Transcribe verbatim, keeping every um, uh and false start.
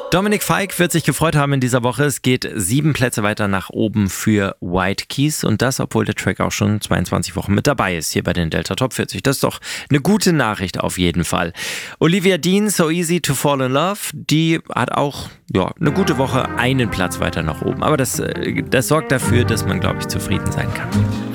Dominik Fike wird sich gefreut haben in dieser Woche. Es geht sieben Plätze weiter nach oben für White Keys und das, obwohl der Track auch schon zweiundzwanzig Wochen mit dabei ist hier bei den Delta Top vierzig. Das ist doch eine gute Nachricht auf jeden Fall. Olivia Dean, So Easy to Fall in Love, die hat auch ja, eine gute Woche einen Platz weiter nach oben. Aber das, das sorgt dafür, dass man, glaube ich, zufrieden sein kann.